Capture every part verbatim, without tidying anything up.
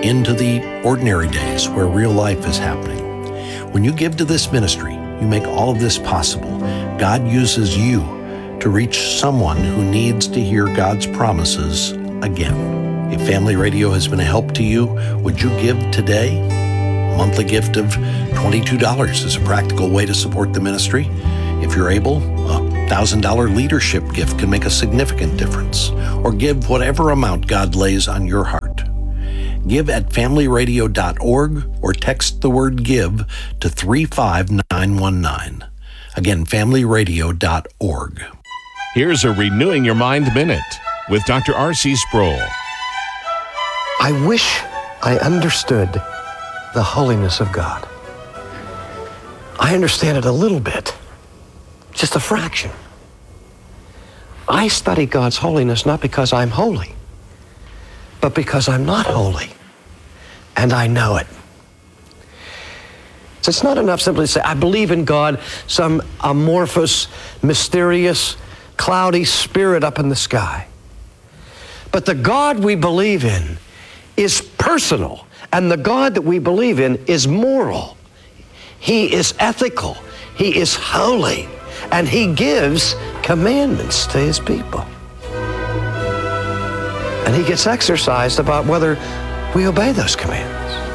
into the ordinary days where real life is happening. When you give to this ministry, you make all of this possible. God uses you to reach someone who needs to hear God's promises again. If Family Radio has been a help to you, would you give today? A monthly gift of twenty-two dollars is a practical way to support the ministry. If you're able, a one thousand dollars leadership gift can make a significant difference. Or give whatever amount God lays on your heart. Give at family radio dot org or text the word GIVE to three five nine one nine. Again, family radio dot org. Here's a Renewing Your Mind Minute with Doctor R C Sproul. I wish I understood the holiness of God. I understand it a little bit, just a fraction. I study God's holiness not because I'm holy, but because I'm not holy, and I know it. So it's not enough simply to say, I believe in God, some amorphous, mysterious, cloudy spirit up in the sky. But the God we believe in is personal, and the God that we believe in is moral. He is ethical. He is holy, and he gives commandments to his people. And he gets exercised about whether we obey those commands.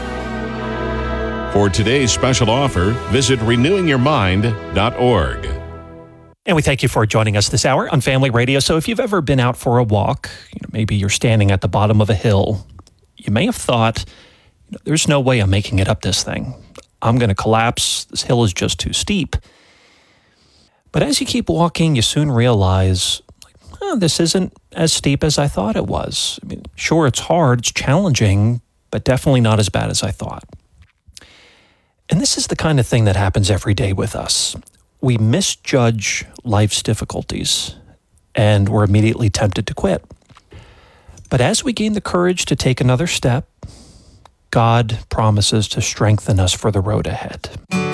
For today's special offer, visit renewing your mind dot org. And we thank you for joining us this hour on Family Radio. So if you've ever been out for a walk, you know, maybe you're standing at the bottom of a hill, you may have thought, you know, there's no way I'm making it up this thing. I'm going to collapse. This hill is just too steep. But as you keep walking, you soon realize, oh, this isn't as steep as I thought it was. I mean, sure, it's hard, it's challenging, but definitely not as bad as I thought. And this is the kind of thing that happens every day with us. We misjudge life's difficulties, and we're immediately tempted to quit. But as we gain the courage to take another step, God promises to strengthen us for the road ahead.